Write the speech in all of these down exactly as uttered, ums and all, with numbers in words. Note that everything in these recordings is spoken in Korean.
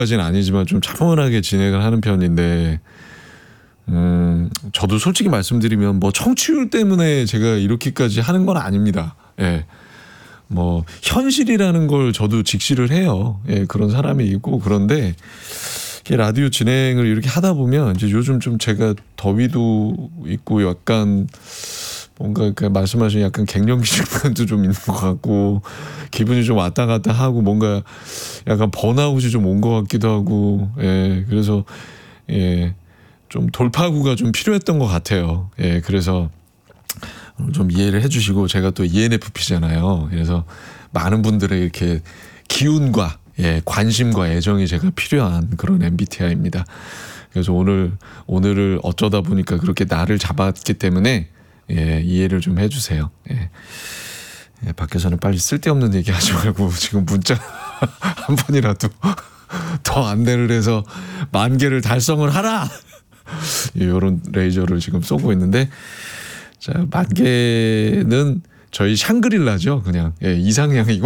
까지는 아니지만 좀 차분하게 진행을 하는 편인데 음, 저도 솔직히 말씀드리면 뭐 청취율 때문에 제가 이렇게까지 하는 건 아닙니다. 예. 뭐 현실이라는 걸 저도 직시를 해요. 예, 그런 사람이 있고 그런데 라디오 진행을 이렇게 하다 보면 이제 요즘 좀 제가 더위도 있고 약간 뭔가 그 말씀하신 약간 갱년기 질환도 좀 있는 것 같고 기분이 좀 왔다 갔다 하고 뭔가 약간 번아웃이 좀 온 것 같기도 하고 예, 그래서 예, 좀 돌파구가 좀 필요했던 것 같아요. 예, 그래서 좀 이해를 해주시고 제가 또 이엔에프피잖아요. 그래서 많은 분들의 이렇게 기운과 예, 관심과 애정이 제가 필요한 그런 엠비티아이입니다. 그래서 오늘 오늘을 어쩌다 보니까 그렇게 날을 잡았기 때문에 예, 이해를 좀 해주세요. 예. 예, 밖에서는 빨리 쓸데없는 얘기 하지 말고 지금 문자 한 번이라도 더 안내를 해서 만 개를 달성을 하라. 이런 레이저를 지금 쏘고 있는데 자, 만 개는 저희 샹그릴라죠. 그냥 예, 이상향이고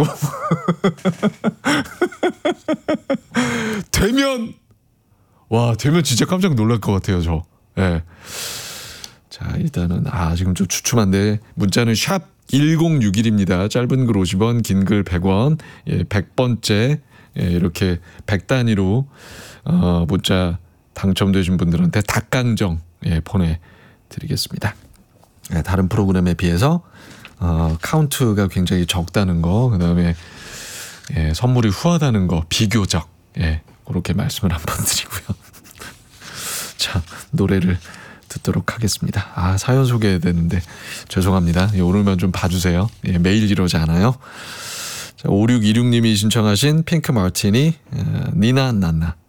되면 와 되면 진짜 깜짝 놀랄 것 같아요. 저. 예. 자 일단은 아 지금 좀 주춤한데 문자는 샵 일공육일입니다. 짧은 글 오십 원, 긴 글 백 원, 예, 백 번째 예, 이렇게 백 단위로 어, 문자 당첨되신 분들한테 닭강정 예, 보내드리겠습니다. 예, 다른 프로그램에 비해서 어, 카운트가 굉장히 적다는 거, 그 다음에 예, 선물이 후하다는 거 비교적 예, 그렇게 말씀을 한번 드리고요. 자 노래를 듣도록 하겠습니다. 아 사연 소개해야 되는데 죄송합니다. 예, 오늘만 좀 봐주세요. 예, 매일 이러지 않아요. 자, 오육이육님이 신청하신 핑크 마티니 어, 니나 난나